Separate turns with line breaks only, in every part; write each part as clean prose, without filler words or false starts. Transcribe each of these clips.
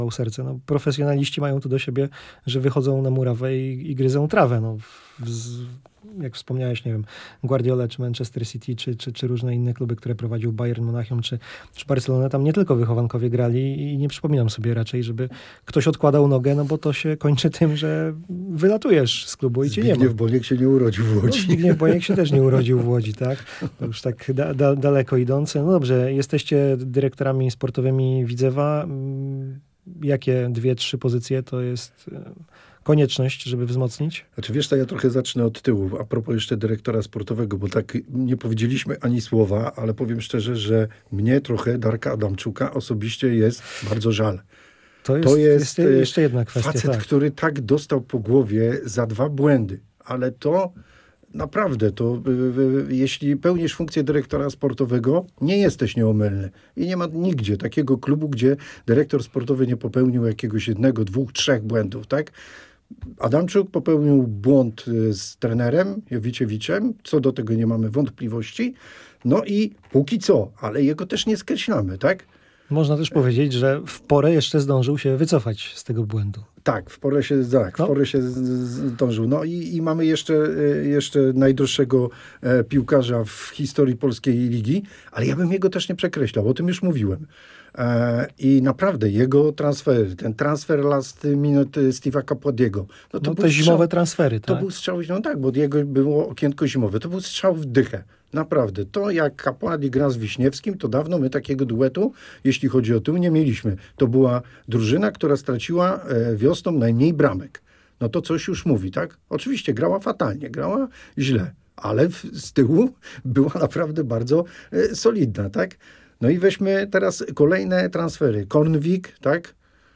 serce. No, profesjonaliści mają to do siebie, że wychodzą na murawę i gryzą trawę. No, jak wspomniałeś, nie wiem, Guardiola, czy Manchester City, czy różne inne kluby, które prowadził Bayern Monachium, czy Barcelona, tam nie tylko wychowankowie grali i nie przypominam sobie raczej, żeby ktoś odkładał nogę, no bo to się kończy tym, że wylatujesz z klubu i cię nie ma.
Zbigniew Boniek się nie urodził w Łodzi.
No, Zbigniew Boniek się też nie urodził w Łodzi, tak? To już tak daleko idące. No dobrze, jesteście dyrektorami sportowymi Widzewa. Jakie 2-3 pozycje to jest konieczność, żeby wzmocnić?
Znaczy wiesz, to ja trochę zacznę od tyłu. A propos jeszcze dyrektora sportowego, bo tak nie powiedzieliśmy ani słowa, ale powiem szczerze, że mnie trochę, Darka Adamczuka, osobiście jest bardzo żal.
To jest jeszcze jedna kwestia.
Facet,
tak.
który tak dostał po głowie za 2 błędy. Ale to naprawdę, jeśli pełnisz funkcję dyrektora sportowego, nie jesteś nieomylny. I nie ma nigdzie takiego klubu, gdzie dyrektor sportowy nie popełnił jakiegoś 1, 2, 3 błędów, tak? Adamczuk popełnił błąd z trenerem Jowiciewiczem, co do tego nie mamy wątpliwości. No i póki co, ale jego też nie skreślamy, tak?
Można też powiedzieć, że w porę jeszcze zdążył się wycofać z tego błędu.
Tak, w porę się zdążył. No i mamy jeszcze najdroższego piłkarza w historii polskiej ligi, ale ja bym jego też nie przekreślał, o tym już mówiłem. I naprawdę jego transfery, ten transfer last minute Steve'a Capodiego.
No te zimowe transfery, tak?
To był strzał, no tak, bo jego było okienko zimowe. To był strzał w dychę. Naprawdę. To jak Capodi gra z Wiśniewskim, to dawno my takiego duetu, jeśli chodzi o tył, nie mieliśmy. To była drużyna, która straciła wiosną najmniej bramek. No to coś już mówi, tak? Oczywiście grała fatalnie, grała źle, ale z tyłu była naprawdę bardzo solidna, tak? No i weźmy teraz kolejne transfery. Kornwik, tak?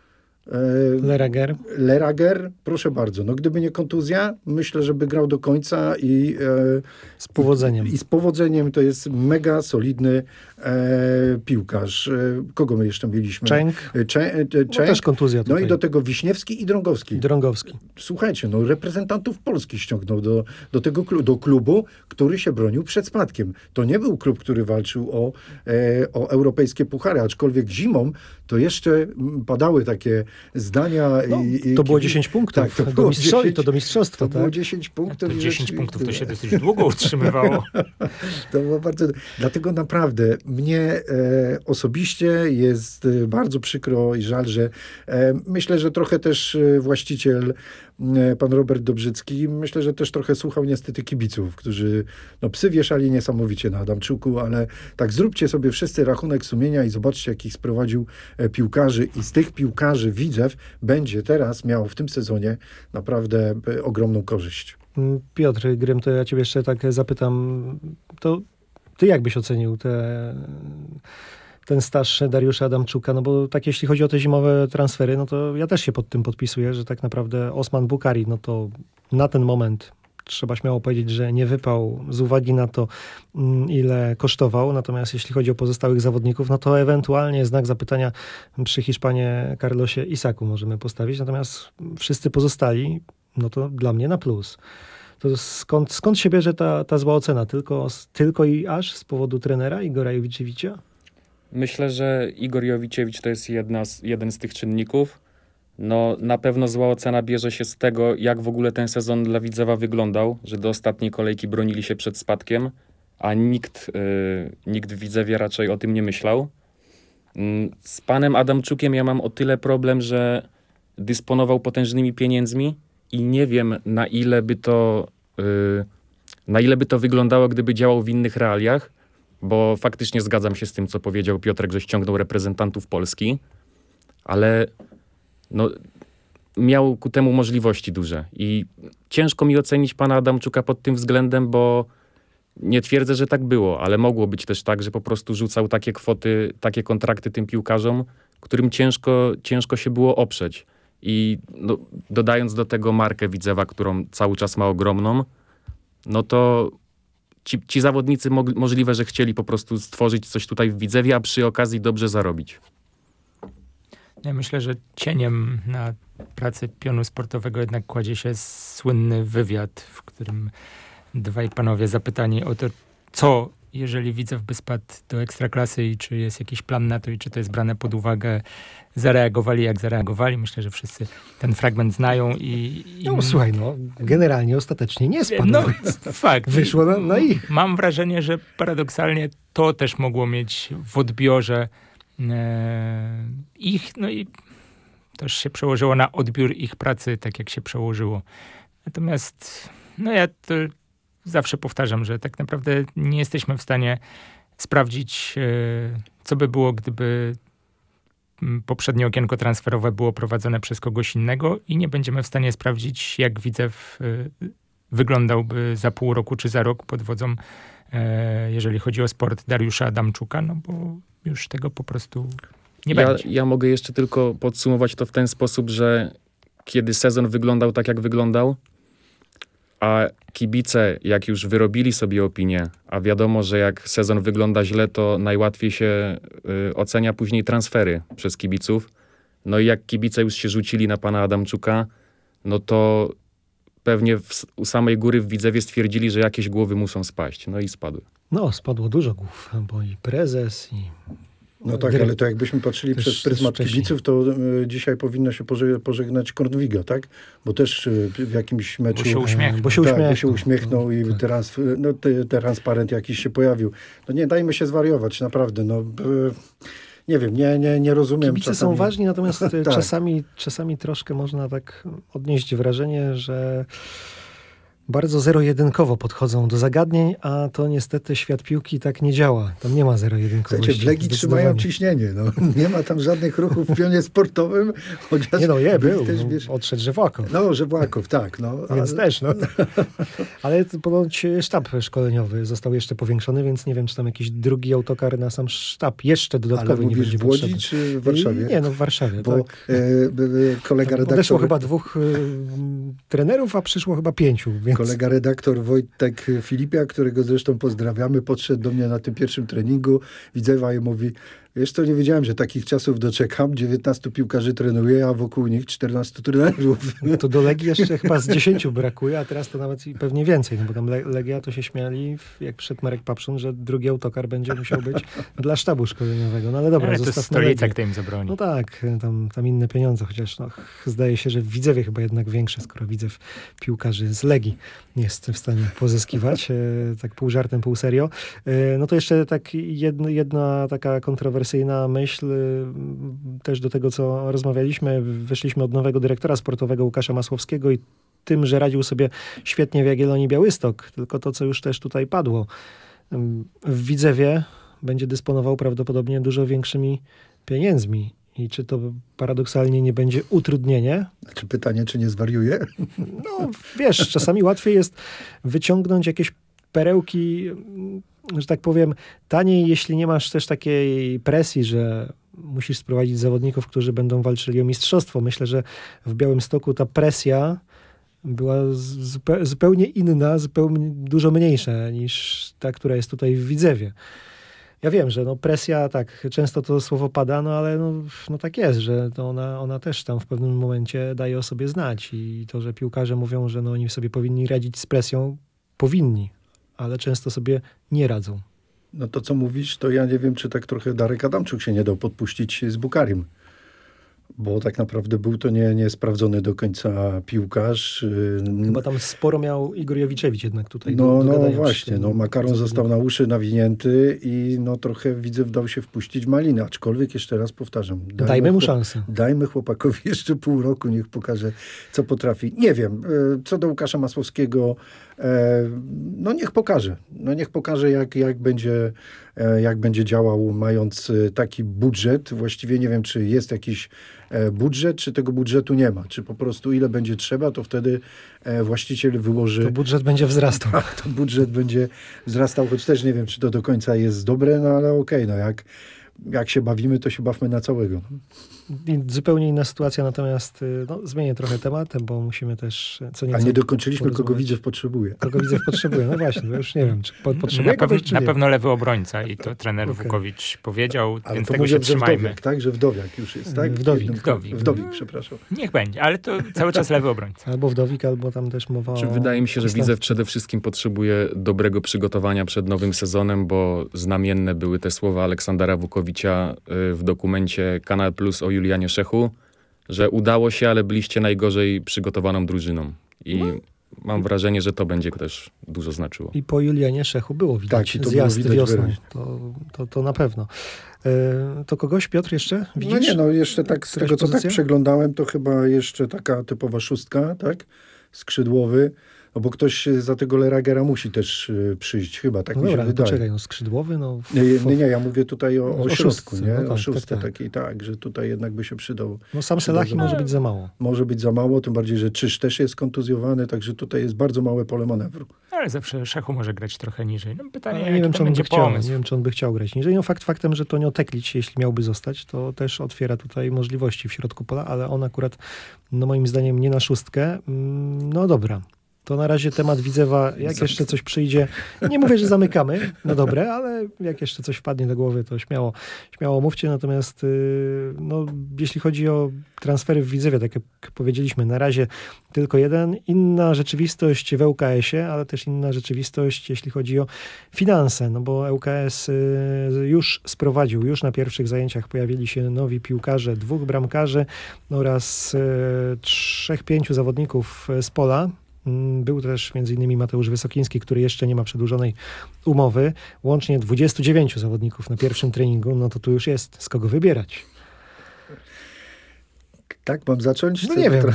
Lerager, proszę bardzo. No gdyby nie kontuzja, myślę, że by grał do końca i
z powodzeniem.
I z powodzeniem to jest mega solidny piłkarz. Kogo my jeszcze mieliśmy?
Częk.
No
też kontuzja tutaj.
No i do tego Wiśniewski i Drągowski. Słuchajcie, no reprezentantów Polski ściągnął do tego do klubu, który się bronił przed spadkiem. To nie był klub, który walczył o europejskie puchary, aczkolwiek zimą to jeszcze padały takie zdania.
No, to było 10 punktów.
Tak, to było 10,
do mistrzostwa.
To było 10 punktów.
To 10 punktów to się dosyć długo utrzymywało.
To było bardzo... Dlatego naprawdę mnie osobiście jest bardzo przykro i żal, że myślę, że trochę też właściciel, pan Robert Dobrzycki, myślę, że też trochę słuchał niestety kibiców, którzy psy wieszali niesamowicie na Adamczuku, ale tak zróbcie sobie wszyscy rachunek sumienia i zobaczcie, jakich sprowadził piłkarzy i z tych piłkarzy Widzew będzie teraz miał w tym sezonie naprawdę ogromną korzyść.
Piotr Grym, to ja ciebie jeszcze tak zapytam, to ty jak byś ocenił ten staż Dariusza Adamczuka? No bo tak jeśli chodzi o te zimowe transfery, no to ja też się pod tym podpisuję, że tak naprawdę Osman Bukari, no to na ten moment trzeba śmiało powiedzieć, że nie wypał z uwagi na to, ile kosztował. Natomiast jeśli chodzi o pozostałych zawodników, no to ewentualnie znak zapytania przy Hiszpanie Carlosie Isaku możemy postawić. Natomiast wszyscy pozostali, no to dla mnie na plus. To skąd się bierze ta zła ocena? Tylko i aż z powodu trenera Igora Jowiczewicza?
Myślę, że Igor Jowiczewicz to jest jeden z tych czynników. No, na pewno zła ocena bierze się z tego, jak w ogóle ten sezon dla Widzewa wyglądał, że do ostatniej kolejki bronili się przed spadkiem, a nikt w Widzewie raczej o tym nie myślał. Z panem Adamczukiem ja mam o tyle problem, że dysponował potężnymi pieniędzmi i nie wiem, na ile by to wyglądało, gdyby działał w innych realiach, bo faktycznie zgadzam się z tym, co powiedział Piotrek, że ściągnął reprezentantów Polski, ale no, miał ku temu możliwości duże i ciężko mi ocenić pana Adamczuka pod tym względem, bo nie twierdzę, że tak było, ale mogło być też tak, że po prostu rzucał takie kwoty, takie kontrakty tym piłkarzom, którym ciężko się było oprzeć. I no, dodając do tego markę Widzewa, którą cały czas ma ogromną, no to ci zawodnicy możliwe, że chcieli po prostu stworzyć coś tutaj w Widzewie, a przy okazji dobrze zarobić.
Ja myślę, że cieniem na pracę pionu sportowego jednak kładzie się słynny wywiad, w którym dwaj panowie zapytani o to, co jeżeli Widzew by spadł do Ekstraklasy i czy jest jakiś plan na to i czy to jest brane pod uwagę, zareagowali jak zareagowali. Myślę, że wszyscy ten fragment znają
No słuchaj, generalnie ostatecznie nie spadł.
No fakt.
Wyszło na ich.
Mam wrażenie, że paradoksalnie to też mogło mieć w odbiorze ich, no i też się przełożyło na odbiór ich pracy, tak jak się przełożyło. Natomiast ja to zawsze powtarzam, że tak naprawdę nie jesteśmy w stanie sprawdzić, co by było, gdyby poprzednie okienko transferowe było prowadzone przez kogoś innego i nie będziemy w stanie sprawdzić, jak Widzew wyglądałby za pół roku czy za rok pod wodzą, jeżeli chodzi o sport, Dariusza Adamczuka, no bo już tego po prostu nie będzie.
Ja mogę jeszcze tylko podsumować to w ten sposób, że kiedy sezon wyglądał tak, jak wyglądał, a kibice, jak już wyrobili sobie opinię, a wiadomo, że jak sezon wygląda źle, to najłatwiej się ocenia później transfery przez kibiców. No i jak kibice już się rzucili na pana Adamczuka, no to pewnie u samej góry w Widzewie stwierdzili, że jakieś głowy muszą spaść. No i spadły.
No, spadło dużo głów, bo i prezes, i...
No tak, ale to jakbyśmy patrzyli przez pryzmat kibiców, to dzisiaj powinno się pożegnać Kornwiga, tak? Bo też w jakimś meczu...
Bo się
uśmiechnął i transparent jakiś się pojawił. No nie, dajmy się zwariować, naprawdę. Nie wiem, nie rozumiem.
Kibice czasami są ważni, natomiast tak. czasami troszkę można tak odnieść wrażenie, że bardzo zero-jedynkowo podchodzą do zagadnień, a to niestety świat piłki tak nie działa. Tam nie ma zero-jedynkowości.
Słuchajcie, w Legii trzymają ciśnienie. No. Nie ma tam żadnych ruchów w pionie sportowym. Chociaż
był. Też, odszedł Żewłakow.
No, Żewłakow, tak.
Więc też, Ale ponoć sztab szkoleniowy został jeszcze powiększony, więc nie wiem, czy tam jakiś drugi autokar na sam sztab jeszcze dodatkowy
ale
nie będzie
w Łodzi
potrzebny.
czy w Warszawie?
Nie, w Warszawie.
Bo
tak.
Kolega redaktor...
Odeszło chyba 2 trenerów, a przyszło chyba 5. Więc...
Kolega redaktor Wojtek Filipia, którego zresztą pozdrawiamy, podszedł do mnie na tym pierwszym treningu Widzewa i mówi: wiesz co, nie wiedziałem, że takich czasów doczekam. 19 piłkarzy trenuje, a wokół nich 14 trenerów.
No to do Legii jeszcze chyba z 10 brakuje, a teraz to nawet pewnie więcej, no bo tam Legia to się śmiali, jak przyszedł Marek Papszun, że drugi autokar będzie musiał być dla sztabu szkoleniowego. No ale dobra,
ale to jest stolica, kto im zabroni.
No tak, tam inne pieniądze, chociaż zdaje się, że w Widzewie chyba jednak większe, skoro Widzew piłkarzy z Legii nie jest w stanie pozyskiwać, tak pół żartem, pół serio. No to jeszcze tak jedna taka kontrowersyjna myśl, też do tego, co rozmawialiśmy. Wyszliśmy od nowego dyrektora sportowego Łukasza Masłowskiego i tym, że radził sobie świetnie w Jagiellonii Białystok, tylko to, co już też tutaj padło. W Widzewie będzie dysponował prawdopodobnie dużo większymi pieniędzmi. I czy to paradoksalnie nie będzie utrudnienie?
Znaczy pytanie, czy nie zwariuje?
No wiesz, czasami łatwiej jest wyciągnąć jakieś perełki, że tak powiem, taniej, jeśli nie masz też takiej presji, że musisz sprowadzić zawodników, którzy będą walczyli o mistrzostwo. Myślę, że w Białymstoku ta presja była zupełnie inna, zupełnie dużo mniejsza niż ta, która jest tutaj w Widzewie. Ja wiem, że presja, tak, często to słowo pada, ale tak jest, że to ona też tam w pewnym momencie daje o sobie znać i to, że piłkarze mówią, że oni sobie powinni radzić z presją, powinni, ale często sobie nie radzą.
No to co mówisz, to ja nie wiem, czy tak trochę Darek Adamczuk się nie dał podpuścić z Bukarim. Bo tak naprawdę był to nie sprawdzony do końca piłkarz.
Chyba tam sporo miał Igor Jowiczewicz jednak tutaj.
No właśnie, makaron został na uszy nawinięty i trochę Widzew dał się wpuścić w maliny. Aczkolwiek jeszcze raz powtarzam.
Dajmy mu szansę.
Dajmy chłopakowi jeszcze pół roku, niech pokaże, co potrafi. Nie wiem, co do Łukasza Masłowskiego, niech pokaże. Niech pokaże, jak będzie działał, mając taki budżet. Właściwie nie wiem, czy jest jakiś budżet, czy tego budżetu nie ma. Czy po prostu ile będzie trzeba, to wtedy właściciel wyłoży...
To budżet będzie wzrastał.
To budżet będzie wzrastał, choć też nie wiem, czy to do końca jest dobre, ale okej, jak jak się bawimy, to się bawmy na całego.
I zupełnie inna sytuacja, natomiast zmienię trochę temat, bo musimy też co nieco...
A nie dokończyliśmy, kogo
porozmawiać.
Widzew potrzebuje.
Kogo Widzew potrzebuje? No właśnie, to już nie wiem, czy potrzebuje kogoś, czy
Na
nie.
pewno lewy obrońca i to trener
Okej.
Wukowicz powiedział,
Ale
więc
to
tego
mówię,
się
że
trzymajmy.
Wdowiak, tak? Że Wdowiak już jest, tak?
Wdowik.
Wdowik, przepraszam.
Niech będzie, ale to cały czas lewy obrońca.
Albo Wdowik, albo tam też mowa o...
Wydaje mi się, że
Ustaw-
Widzew przede wszystkim potrzebuje dobrego przygotowania przed nowym sezonem, bo znamienne były te słowa Aleksandra Wukowicza w dokumencie Kanal Plus o Julianie Szechu, że udało się, ale byliście najgorzej przygotowaną drużyną. I mam wrażenie, że to będzie też dużo znaczyło.
I po Julianie Szechu było widać
Tak, i to było
zjazd
widać
wiosną.
wyraźnie.
To na pewno. To kogoś, Piotr, jeszcze widzisz?
No nie, no jeszcze tak z
Któraś
tego, co tak
pozycja?
przeglądałem, to chyba jeszcze taka typowa szóstka, tak? Skrzydłowy. No bo ktoś za tego Leragera musi też przyjść, chyba, tak
No
mi się
dobra, no
wydaje.
poczekaj, skrzydłowy, no...
Nie, ja mówię tutaj o środku,
szóstce,
nie?
no tak,
o szóstce
tak, tak.
takiej, tak, że tutaj jednak by się przydał.
No sam Selahi może być za mało.
Może być za mało, tym bardziej, że Czyż też jest kontuzjowany, także tutaj jest bardzo małe pole manewru.
Ale zawsze Szechu może grać trochę niżej. No pytanie,
Ale
jaki
nie wiem,
to
czy on by
będzie
chciał,
pomysł.
nie wiem, czy on by chciał grać niżej. No faktem, że Tonio Teklić, jeśli miałby zostać, to też otwiera tutaj możliwości w środku pola, ale on akurat, no moim zdaniem, nie na szóstkę. No dobra. To na razie temat Widzewa, jak jeszcze coś przyjdzie, nie mówię, że zamykamy, no dobre, ale jak jeszcze coś wpadnie do głowy, to śmiało mówcie. Natomiast no, jeśli chodzi o transfery w Widzewie, tak jak powiedzieliśmy, na razie tylko jeden. Inna rzeczywistość w ŁKS-ie, ale też inna rzeczywistość, jeśli chodzi o finanse, no bo ŁKS już sprowadził, już na pierwszych zajęciach pojawili się nowi piłkarze, 2 bramkarzy oraz 3-5 zawodników z pola. Był też m.in. Mateusz Wysokiński, który jeszcze nie ma przedłużonej umowy. Łącznie 29 zawodników na pierwszym treningu. No to tu już jest z kogo wybierać.
Tak, mam zacząć?
No nie wiem.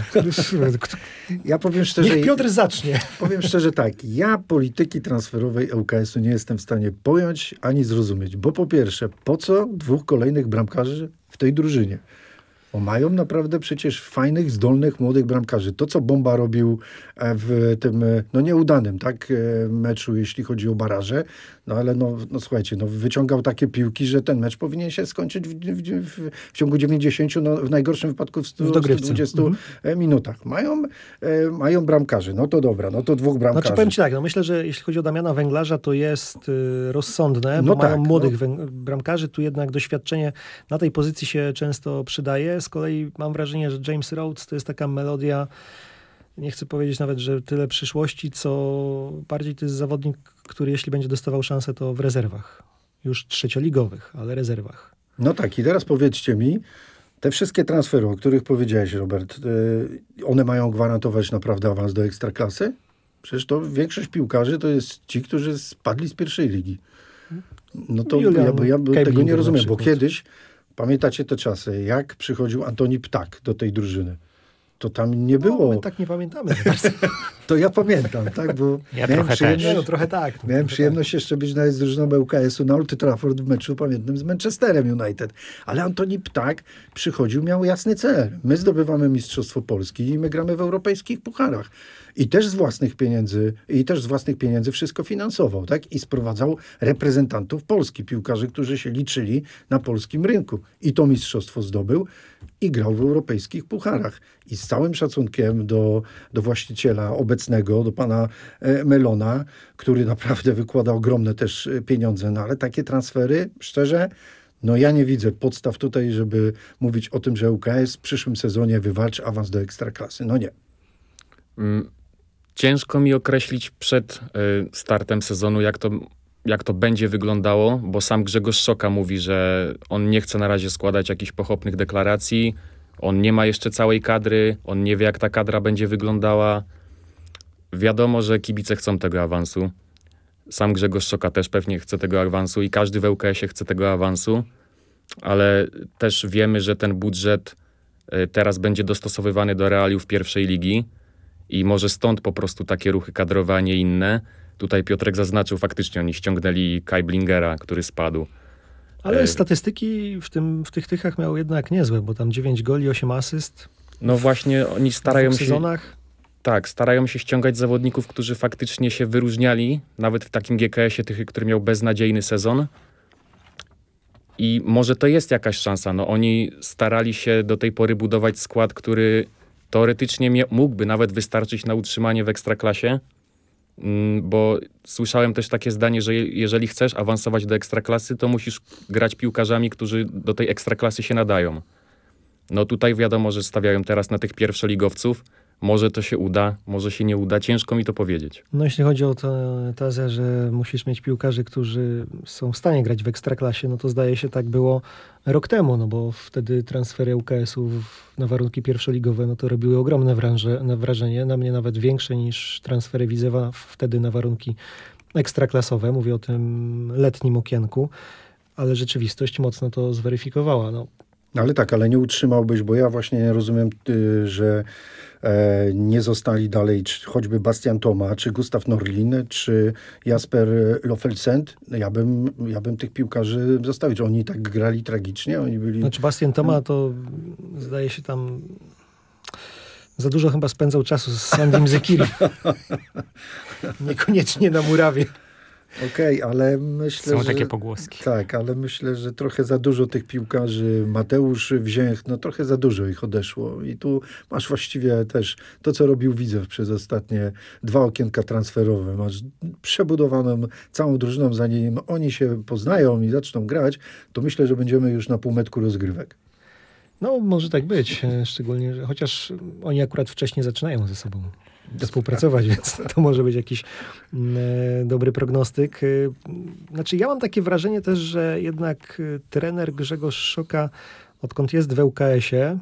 Ja powiem szczerze...
Niech Piotr zacznie.
Powiem szczerze tak, ja polityki transferowej ŁKS-u nie jestem w stanie pojąć ani zrozumieć, bo po pierwsze, po co 2 kolejnych bramkarzy w tej drużynie? Bo mają naprawdę przecież fajnych, zdolnych, młodych bramkarzy. To, co Bomba robił w tym, no nieudanym, tak, meczu, jeśli chodzi o baraże, no ale no słuchajcie, no wyciągał takie piłki, że ten mecz powinien się skończyć w ciągu 90, no w najgorszym wypadku w 120 minutach. Mają bramkarzy, no to dobra, no to 2 bramkarzy.
Znaczy powiem ci tak, no myślę, że jeśli chodzi o Damiana Węglarza, to jest rozsądne,
No
bo mają
tak,
młodych bramkarzy, tu jednak doświadczenie na tej pozycji się często przydaje. Z kolei mam wrażenie, że James Rhodes to jest taka melodia, nie chcę powiedzieć nawet, że tyle przyszłości, co bardziej to jest zawodnik, który jeśli będzie dostawał szansę, to w rezerwach. Już trzecioligowych, ale rezerwach.
No tak, i teraz powiedzcie mi, te wszystkie transfery, o których powiedziałeś, Robert, one mają gwarantować naprawdę awans do Ekstraklasy? Przecież to większość piłkarzy to jest ci, którzy spadli z pierwszej ligi. No to
Julian
ja tego nie
na
rozumiem, bo
przykład.
kiedyś, pamiętacie te czasy, jak przychodził Antoni Ptak do tej drużyny? To tam nie było.
No, my tak nie pamiętamy. za bardzo.
To ja pamiętam, tak? Bo
Ja trochę też.
Nie, no trochę tak.
Miałem przyjemność jeszcze być nawet z drużyną ŁKS-u na Old Trafford w meczu pamiętnym z Manchesterem United. Ale Antoni Ptak przychodził, miał jasny cel. My zdobywamy Mistrzostwo Polski i my gramy w europejskich pucharach. I też z własnych pieniędzy wszystko finansował, tak? I sprowadzał reprezentantów Polski, piłkarzy, którzy się liczyli na polskim rynku. I to mistrzostwo zdobył i grał w europejskich pucharach. I z całym szacunkiem do właściciela obecnego, do pana Melona, który naprawdę wykłada ogromne też pieniądze, no ale takie transfery, szczerze, no ja nie widzę podstaw tutaj, żeby mówić o tym, że ŁKS w przyszłym sezonie wywalczy awans do Ekstraklasy. No nie.
Ciężko mi określić przed startem sezonu, jak to będzie wyglądało, bo sam Grzegorz Szoka mówi, że on nie chce na razie składać jakichś pochopnych deklaracji, on nie ma jeszcze całej kadry, on nie wie, jak ta kadra będzie wyglądała. Wiadomo, że kibice chcą tego awansu. Sam Grzegorz Szoka też pewnie chce tego awansu i każdy w ŁKS-ie chce tego awansu, ale też wiemy, że ten budżet teraz będzie dostosowywany do realiów pierwszej ligi i może stąd po prostu takie ruchy kadrowe, a nie inne. Tutaj Piotrek zaznaczył, faktycznie oni ściągnęli Kai Blingera, który spadł.
Ale statystyki w tych tychach miały jednak niezłe, bo tam 9 goli, 8 asyst.
No właśnie oni starają
w
się...
sezonach.
Tak, starają się ściągać zawodników, którzy faktycznie się wyróżniali, nawet w takim GKS-ie, który miał beznadziejny sezon. I może to jest jakaś szansa. No, oni starali się do tej pory budować skład, który teoretycznie mógłby nawet wystarczyć na utrzymanie w Ekstraklasie, bo słyszałem też takie zdanie, że jeżeli chcesz awansować do Ekstraklasy, to musisz grać piłkarzami, którzy do tej Ekstraklasy się nadają. No tutaj wiadomo, że stawiają teraz na tych pierwszoligowców. Może to się uda, może się nie uda. Ciężko mi to powiedzieć.
No jeśli chodzi o tę tezę, że musisz mieć piłkarzy, którzy są w stanie grać w Ekstraklasie, no to zdaje się tak było rok temu, no bo wtedy transfery UKS-ów na warunki pierwszoligowe, no to robiły ogromne wrażenie, na mnie nawet większe niż transfery Widzewa wtedy na warunki ekstraklasowe. Mówię o tym letnim okienku, ale rzeczywistość mocno to zweryfikowała. No.
Ale tak, ale nie utrzymałbyś, bo ja właśnie nie rozumiem, że nie zostali dalej choćby Bastian Thoma, czy Gustav Norlin, czy Jasper Lofelsend. Ja bym tych piłkarzy zostawił. Oni tak grali tragicznie. Oni byli...
Znaczy Bastian Thoma to zdaje się tam za dużo chyba spędzał czasu z Sandim Zekiri. Niekoniecznie na murawie.
Okej, ale myślę,
Są takie pogłoski.
Tak, ale myślę, że trochę za dużo tych piłkarzy, Mateusz Wzięch, no trochę za dużo ich odeszło. I tu masz właściwie też to, co robił Widzew przez ostatnie 2 okienka transferowe. Masz przebudowaną całą drużyną, zanim oni się poznają i zaczną grać, to myślę, że będziemy już na półmetku rozgrywek.
No może tak być, szczególnie, że chociaż oni akurat wcześniej zaczynają ze sobą współpracować, więc to może być jakiś dobry prognostyk. Znaczy ja mam takie wrażenie też, że jednak trener Grzegorz Szoka, odkąd jest w ŁKS-ie,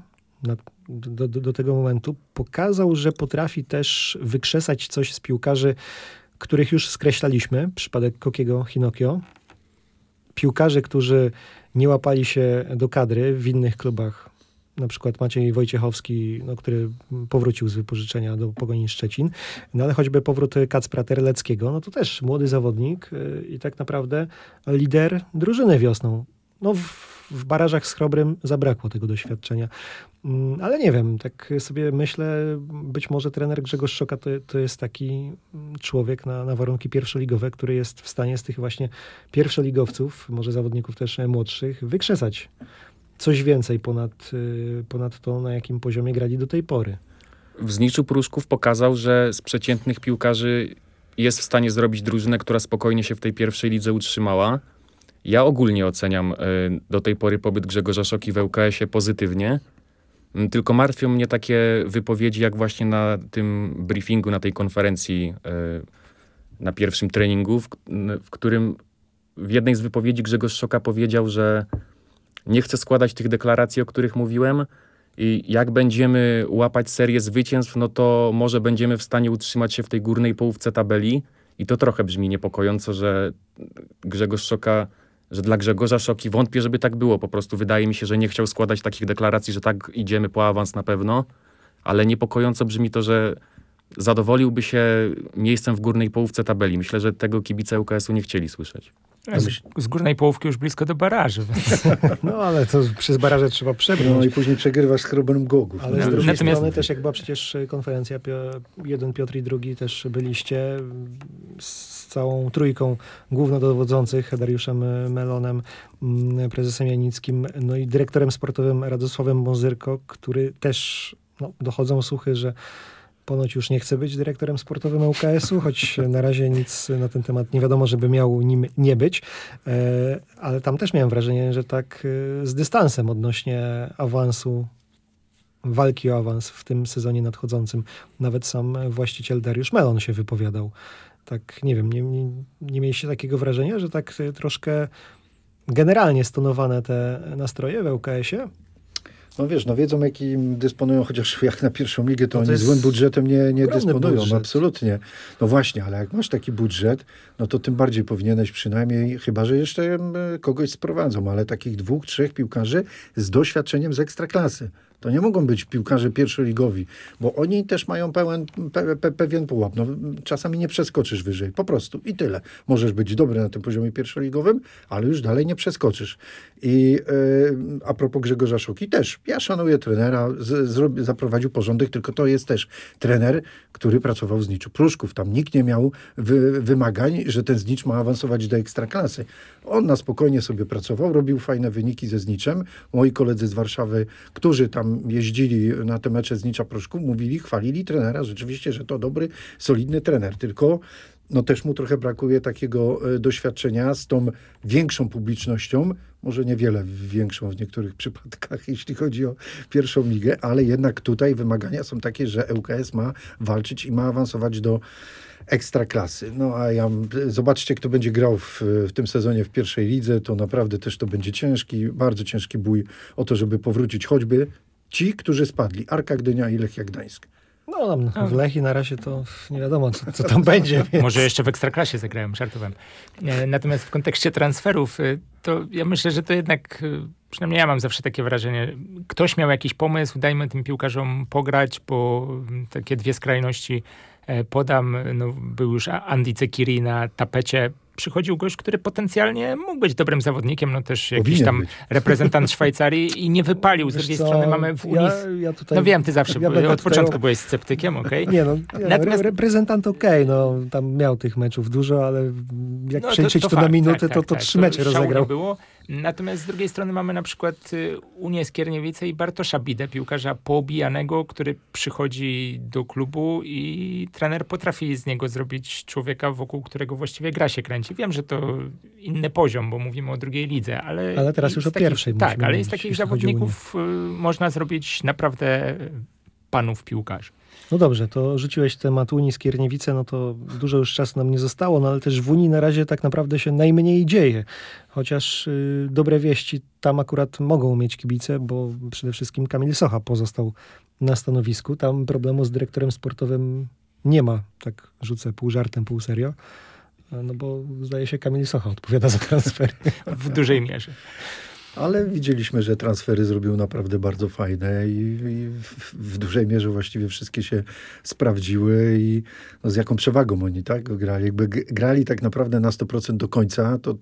do tego momentu, pokazał, że potrafi też wykrzesać coś z piłkarzy, których już skreślaliśmy. Przypadek Kokiego Hinokio. Piłkarzy, którzy nie łapali się do kadry w innych klubach. Na przykład Maciej Wojciechowski, no, który powrócił z wypożyczenia do Pogoni Szczecin. No ale choćby powrót Kacpra Terleckiego, no to też młody zawodnik i tak naprawdę lider drużyny wiosną. No w barażach z Chrobrym zabrakło tego doświadczenia. Ale nie wiem, tak sobie myślę, być może trener Grzegorz Szoka to jest taki człowiek na warunki pierwszoligowe, który jest w stanie z tych właśnie pierwszoligowców, może zawodników też młodszych, wykrzesać coś więcej ponad to, na jakim poziomie grali do tej pory.
W Zniczu Pruszków pokazał, że z przeciętnych piłkarzy jest w stanie zrobić drużynę, która spokojnie się w tej pierwszej lidze utrzymała. Ja ogólnie oceniam do tej pory pobyt Grzegorza Szoki w ŁKS-ie pozytywnie. Tylko martwią mnie takie wypowiedzi, jak właśnie na tym briefingu, na tej konferencji, na pierwszym treningu, w którym w jednej z wypowiedzi Grzegorz Szoka powiedział, że nie chce składać tych deklaracji, o których mówiłem, i jak będziemy łapać serię zwycięstw, no to może będziemy w stanie utrzymać się w tej górnej połówce tabeli. I to trochę brzmi niepokojąco, że dla Grzegorza Szoki wątpię, żeby tak było. Po prostu wydaje mi się, że nie chciał składać takich deklaracji, że tak idziemy po awans na pewno. Ale niepokojąco brzmi to, że zadowoliłby się miejscem w górnej połówce tabeli. Myślę, że tego kibice ŁKS-u nie chcieli słyszeć.
Z górnej połówki już blisko do baraży. Więc...
No ale to przez baraże trzeba przebrnąć.
No i później przegrywasz z Chrobrym Głogów.
Ale z drugiej strony też jak była przecież konferencja, jeden Piotr i drugi też byliście z całą trójką głównodowodzących, Dariuszem Melonem, prezesem Janickim, no i dyrektorem sportowym Radosławem Mozyrko, który też, no, dochodzą słuchy, że ponoć już nie chce być dyrektorem sportowym ŁKS-u, choć na razie nic na ten temat nie wiadomo, żeby miał nim nie być. Ale tam też miałem wrażenie, że tak z dystansem odnośnie awansu, walki o awans w tym sezonie nadchodzącym. Nawet sam właściciel Dariusz Melon się wypowiadał. Tak, nie wiem, nie mieliście takiego wrażenia, że tak troszkę generalnie stonowane te nastroje w ŁKS-ie?
No wiesz, no wiedzą jakim dysponują, chociaż jak na pierwszą ligę, to
No to
oni złym budżetem nie dysponują.
budżet.
No absolutnie. No właśnie, ale jak masz taki budżet, no to tym bardziej powinieneś przynajmniej, chyba że jeszcze kogoś sprowadzą, ale takich 2-3 piłkarzy z doświadczeniem z Ekstraklasy. To nie mogą być piłkarze pierwszoligowi, bo oni też mają pewien pułap. No, czasami nie przeskoczysz wyżej, po prostu i tyle. Możesz być dobry na tym poziomie pierwszoligowym, ale już dalej nie przeskoczysz. I a propos Grzegorza Szoki też. Ja szanuję trenera, zaprowadził porządek, tylko to jest też trener, który pracował w Zniczu Pruszków. Tam nikt nie miał wymagań, że ten Znicz ma awansować do ekstraklasy. On na spokojnie sobie pracował, robił fajne wyniki ze Zniczem. Moi koledzy z Warszawy, którzy tam jeździli na te mecze Znicza Pruszków, mówili, chwalili trenera rzeczywiście, że to dobry, solidny trener. Tylko no też mu trochę brakuje takiego doświadczenia z tą większą publicznością, może niewiele większą w niektórych przypadkach, jeśli chodzi o pierwszą ligę, ale jednak tutaj wymagania są takie, że ŁKS ma walczyć i ma awansować do ekstraklasy. No a zobaczcie, kto będzie grał w tym sezonie w pierwszej lidze, to naprawdę też to będzie bardzo ciężki bój o to, żeby powrócić choćby ci, którzy spadli. Arka Gdynia i Lechia Gdańsk.
No tam w Lechii na razie to nie wiadomo, co tam będzie. Więc...
Może jeszcze w Ekstraklasie zagrałem, żartowałem. Natomiast w kontekście transferów, to ja myślę, że to jednak, przynajmniej ja mam zawsze takie wrażenie, ktoś miał jakiś pomysł, dajmy tym piłkarzom pograć, bo takie dwie skrajności podam. No, był już Andy Cekiri na tapecie. Przychodził gość, który potencjalnie mógł być dobrym zawodnikiem, no też jakiś tam reprezentant Szwajcarii i nie wypalił. Z drugiej strony mamy w Unii...
Ja tutaj,
no wiem, ty zawsze od początku byłeś sceptykiem, okej?
Nie no, natomiast... reprezentant no tam miał tych meczów dużo, ale jak przeliczyć to na minuty, to 3 mecze rozegrał.
Było. Natomiast z drugiej strony mamy na przykład Unię Skierniewice i Bartosza Bidę, piłkarza poobijanego, który przychodzi do klubu i trener potrafi z niego zrobić człowieka, wokół którego właściwie gra się kręci. Wiem, że to inny poziom, bo mówimy o drugiej lidze, ale teraz już o pierwszej. Tak, ale z takich zawodników można zrobić naprawdę panów piłkarzy.
No dobrze, to rzuciłeś temat Unii Skierniewice, no to dużo już czasu nam nie zostało, no ale też w Unii na razie tak naprawdę się najmniej dzieje. Chociaż dobre wieści tam akurat mogą mieć kibice, bo przede wszystkim Kamil Socha pozostał na stanowisku. Tam problemu z dyrektorem sportowym nie ma, tak rzucę pół żartem, pół serio. No bo zdaje się Kamil Socha odpowiada za transfery.
W dużej mierze.
Ale widzieliśmy, że transfery zrobił naprawdę bardzo fajne i w dużej mierze właściwie wszystkie się sprawdziły i no z jaką przewagą oni tak grali. Jakby grali tak naprawdę na 100% do końca, to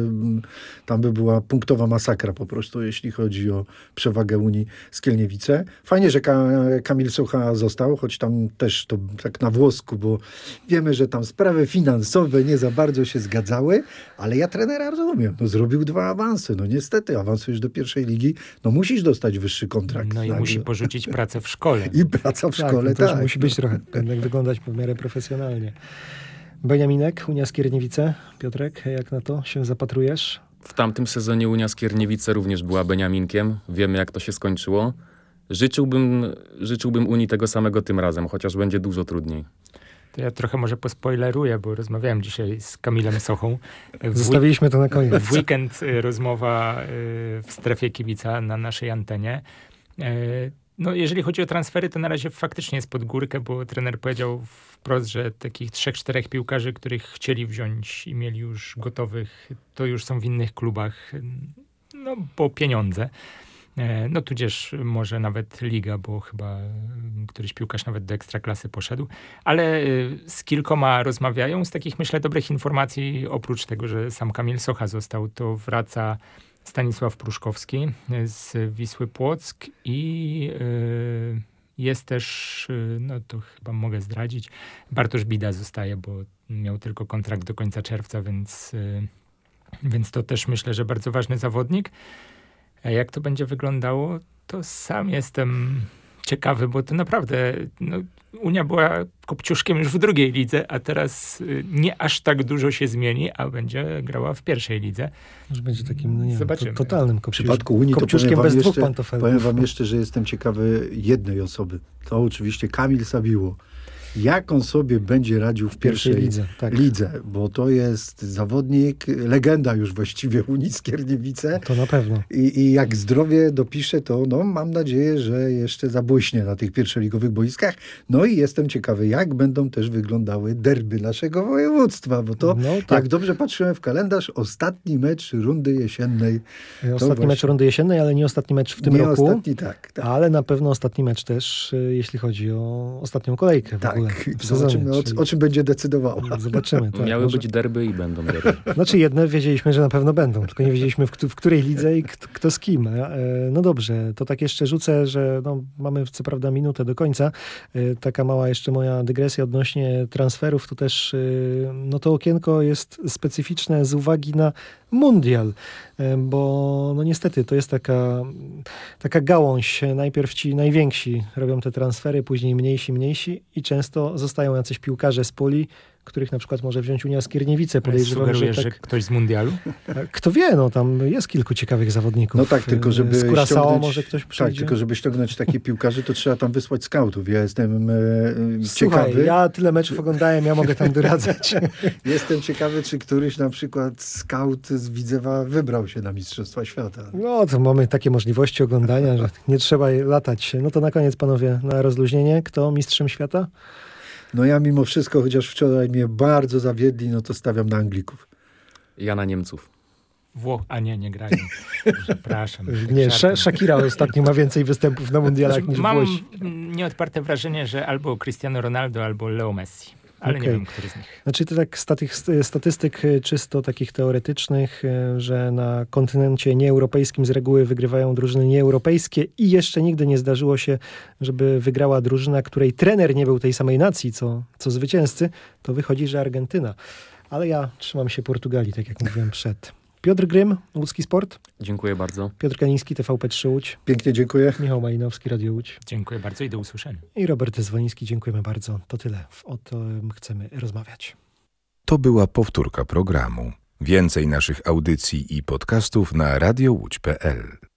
tam by była punktowa masakra po prostu, jeśli chodzi o przewagę Unii Skierniewice. Fajnie, że Kamil Socha został, choć tam też to tak na włosku, bo wiemy, że tam sprawy finansowe nie za bardzo się zgadzały, ale ja trenera rozumiem. No zrobił 2 awanse, no niestety awansujesz do pierwszej ligi, no musisz dostać wyższy kontrakt.
No i musi porzucić pracę w szkole.
I praca w szkole,
tak. Musi być trochę, jednak wyglądać w miarę profesjonalnie. Beniaminek, Unia Skierniewice. Piotrek, jak na to się zapatrujesz?
W tamtym sezonie Unia Skierniewice również była Beniaminkiem. Wiemy, jak to się skończyło. Życzyłbym Unii tego samego tym razem, chociaż będzie dużo trudniej.
To ja trochę może pospoileruję, bo rozmawiałem dzisiaj z Kamilem Sochą.
Zostawiliśmy to na koniec.
W weekend rozmowa w strefie kibica na naszej antenie. No, jeżeli chodzi o transfery, to na razie faktycznie jest pod górkę, bo trener powiedział wprost, że takich 3-4 piłkarzy, których chcieli wziąć i mieli już gotowych, to już są w innych klubach, no bo pieniądze. No tudzież może nawet liga, bo chyba któryś piłkarz nawet do ekstraklasy poszedł. Ale z kilkoma rozmawiają. Z takich, myślę, dobrych informacji, oprócz tego, że sam Kamil Socha został, to wraca Stanisław Pruszkowski z Wisły Płock i jest też, no to chyba mogę zdradzić, Bartosz Bida zostaje, bo miał tylko kontrakt do końca czerwca, więc to też myślę, że bardzo ważny zawodnik. A jak to będzie wyglądało, to sam jestem ciekawy, bo to naprawdę Unia była kopciuszkiem już w drugiej lidze, a teraz nie aż tak dużo się zmieni, a będzie grała w pierwszej lidze.
Może będzie takim totalnym kopciuszkiem.
W przypadku Unii
kopciuszkiem bez 2 pantofelków.
Powiem wam jeszcze, że jestem ciekawy jednej osoby. To oczywiście Kamil Sabiło. jak on sobie będzie radził w pierwszej
lidze, tak.
lidze, bo to jest zawodnik, legenda już właściwie Unii Skierniewice.
To na pewno.
I jak zdrowie dopisze, to no, mam nadzieję, że jeszcze zabłyśnie na tych pierwszoligowych boiskach. No i jestem ciekawy, jak będą też wyglądały derby naszego województwa, bo to,
No, tak.
jak dobrze patrzyłem w kalendarz, ostatni mecz rundy jesiennej.
Ostatni mecz rundy jesiennej, ale nie ostatni mecz w tym
nie
roku.
ostatni, tak.
Ale na pewno ostatni mecz też, jeśli chodzi o ostatnią kolejkę w ogóle.
Tak,
W sezonie,
zobaczymy,
czyli
o czym będzie decydowało.
Zobaczymy. Tak,
Miały
może-
być derby i będą derby.
Znaczy jedne wiedzieliśmy, że na pewno będą, tylko nie wiedzieliśmy w której lidze i kto z kim. No dobrze, to tak jeszcze rzucę, że no, mamy co prawda minutę do końca. Taka mała jeszcze moja dygresja odnośnie transferów, to też no to okienko jest specyficzne z uwagi na mundial, bo no niestety to jest taka gałąź. Najpierw ci najwięksi robią te transfery, później mniejsi i często zostają jacyś piłkarze z puli, których na przykład może wziąć Unia Skierniewice. Podejrzewam,
Sugerujesz,
że
że
tak,
ktoś z mundialu?
kto wie, no tam jest kilku ciekawych zawodników.
No tak, tylko żeby
z Curaçao
ściągnąć-
może ktoś
Tak,
przyjdzie.
tylko żeby ściągnąć takich piłkarzy, to trzeba tam wysłać skautów. Ja jestem
Słuchaj,
ciekawy.
ja tyle meczów oglądałem, ja mogę tam doradzać.
Jestem ciekawy, czy któryś na przykład skaut z Widzewa wybrał się na Mistrzostwa Świata.
No to mamy takie możliwości oglądania, że nie trzeba latać. No to na koniec, panowie, na rozluźnienie. Kto mistrzem świata?
No ja mimo wszystko, chociaż wczoraj mnie bardzo zawiedli, no to stawiam na Anglików.
Ja na Niemców.
A nie grają. Przepraszam.
Nie,
Żartem.
Shakira ostatnio ma więcej występów na mundialach niż
Mam
Włosi.
nieodparte wrażenie, że albo Cristiano Ronaldo, albo Leo Messi. Ale nie
Okej.
wiem, który z nich.
Znaczy to tak z tych statystyk czysto takich teoretycznych, że na kontynencie nieeuropejskim z reguły wygrywają drużyny nieeuropejskie i jeszcze nigdy nie zdarzyło się, żeby wygrała drużyna, której trener nie był tej samej nacji, co zwycięzcy, to wychodzi, że Argentyna. Ale ja trzymam się Portugalii, tak jak mówiłem przed. Piotr Grym, Łódzki Sport.
Dziękuję bardzo.
Piotr Kaliński, TVP3 Łódź.
Pięknie dziękuję.
Michał Malinowski, Radio Łódź.
Dziękuję bardzo i do usłyszenia.
I Robert Zwoliński. Dziękujemy bardzo. To tyle. O tym chcemy rozmawiać.
To była powtórka programu. Więcej naszych audycji i podcastów na radiołódź.pl.